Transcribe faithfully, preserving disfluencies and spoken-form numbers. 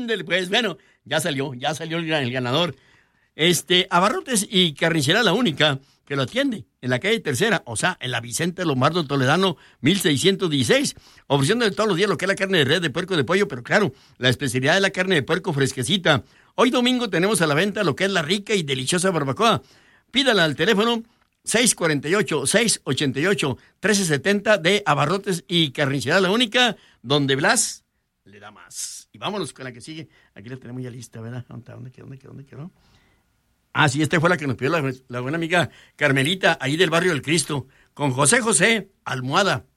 Ándale, pues, bueno, ya salió, ya salió el, el ganador. Este, Abarrotes y Carnicería La Única, que lo atiende en la calle Tercera, o sea, en la Vicente Lombardo Toledano, mil seiscientos dieciséis, ofreciendo de todos los días lo que es la carne de red, de puerco, de pollo, pero claro, la especialidad de la carne de puerco fresquecita. Hoy domingo tenemos a la venta lo que es la rica y deliciosa barbacoa. Pídala al teléfono seis cuatro ocho, seis ocho ocho, uno tres siete cero de Abarrotes y Carnicería La Única, donde Blas le da más. Y vámonos con la que sigue. Aquí la tenemos ya lista, ¿verdad? ¿Dónde quedó? ¿Dónde quedó? ¿Dónde quedó? Ah, sí, esta fue la que nos pidió la, la buena amiga Carmelita, ahí del barrio del Cristo, con José José, Almohada.